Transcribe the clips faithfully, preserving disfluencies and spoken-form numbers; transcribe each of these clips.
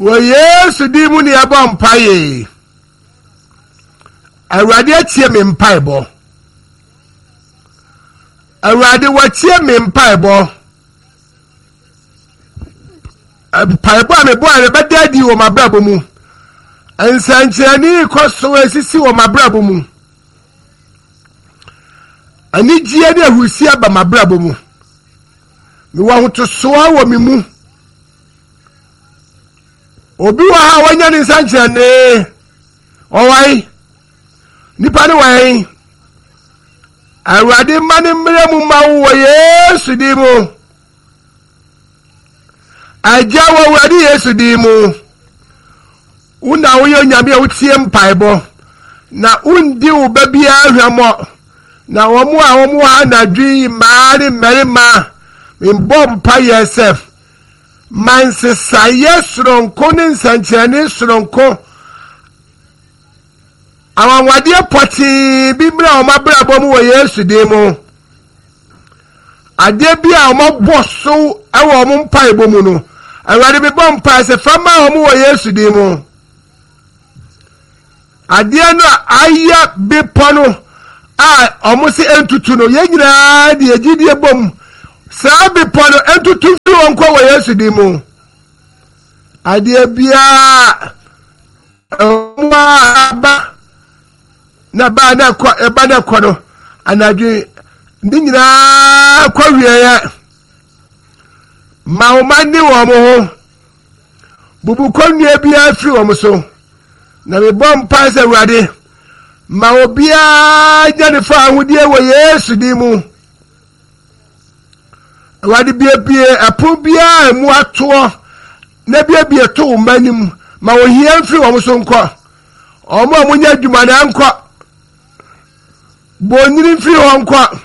wo Yesu di mu ni aba mpaye Awurade atie me mpaebo Awurade watie me mpaebo mpaebo a me bo a be dadi wo mabrabo mu ansankyerani koso esisi wo mabrabo mu ani gie na ahusi aba mabrabo mu me wa hoto soa wo me mu obi wa ha wanya ni sankyerani owai nipa ni wai Awurade mani mre mu ma wo Yesu di mu aja wo Awurade Yesu di mu una wo yo nyame a wotie mpaebo na undi wo babia hwemo na wo mu a wo mu ha na dwi maari merima mbom pa yesef manse sayesronko ne nsankyerane sronko awanwade poti bibra o mabra bom wo Yesu de mu ade bia o maboso ewo mo mpaebo mu no Awurade be bom pa se fama o mu wo Yesu de mu ade no aya bepono a omo se entutu no ye nyina de agidie bom sa bepono entutu fi wonko wo Yesu de mu ade bia o ba na ba na ko e ba na ko no anadwe ndi nyina kwa wiye ma o mani wo mo ho bubu konua bia fi wo mo so na me bom pass Awurade ma obia nyane fa ahudie wo Yesu di mu Awurade bia bia apo bia emu ato na bia bia to manim ma wo hia fi wo mo so nko omo amunya adwuma na nko boniri fi ho nko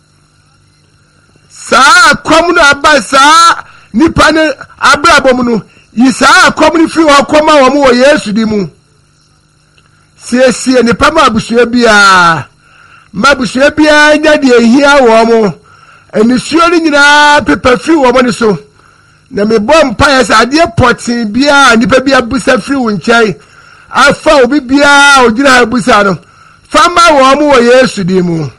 saa komunu aba saa nipa ne abrabom no yi saa komunu fi ho koma wo mo wo Yesu di mu siesie nipa ma abusua bia ma abusua bia nya de ehia wo mo enisuo ni nyina pepa fi wo mo ni so na me bom pa ya sa de potin bia nipa bia busa fi wo nchai afa obi bia ogira busa no fama wo mo wo Yesu di mu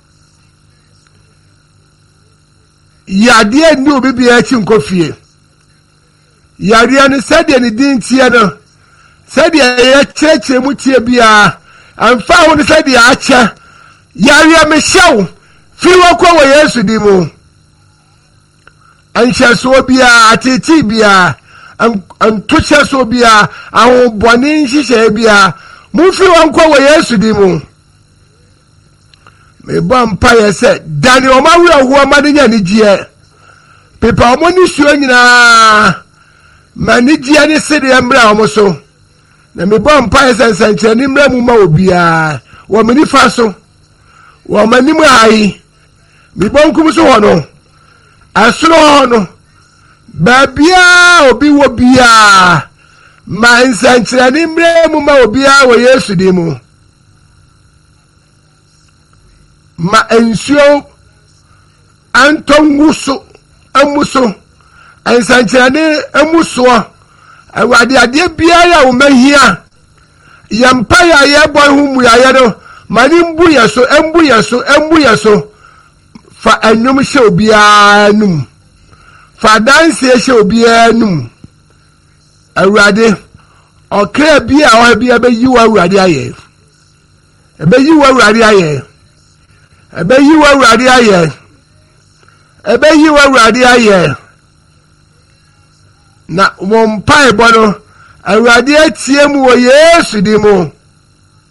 yade ni obi bia chi nkofie yade ni sade ni din tie no sade ya cheche mu tie bia amfa ho ni sade ya acha yare me hyew fi wo ko wo Yesu di mu anhye so bia ateti bia antuche so bia aho boni nhihye bia mu fi wo ko wo Yesu di mu me bam pa yese dani o ma wi oho ma de nya ni gie pepa o mo ni suo nyina ma ni gie ni sede mbra o mo so na me bam pa yese sanche ni mbra mu ma obia wo me ni fa so wo ma ni mu ai me bon kum so hono asro hono ba bia obi wo bia ma sanche ni mbra mu ma obia wo Yesu di mu ma ensio anton wuso amuso ensanchane amuso Awurade ade bia ya wo mahia yampa ya ye boy humu ya ye no mani mbu ya so embu ya so embu ya so fa anwum hye obia num fa danse hye obia num Awurade okra bia wa bia be yi wa Awurade aye ebe yi wa Awurade aye ebe yi wa Awurade aye ebe yi wa Awurade aye na won pai bono Awurade atie mu wo Yesu di mu